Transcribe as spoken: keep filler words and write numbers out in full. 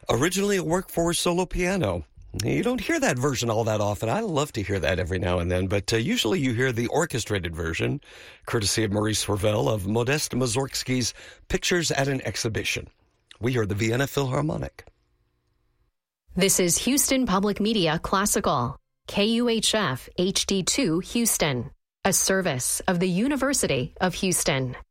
Originally a work for solo piano. You don't hear that version all that often. I love to hear that every now and then, but uh, usually you hear the orchestrated version, courtesy of Maurice Ravel of Modest Mussorgsky's Pictures at an Exhibition. We hear the Vienna Philharmonic. This is Houston Public Media Classical, K U H F H D two Houston, a service of the University of Houston.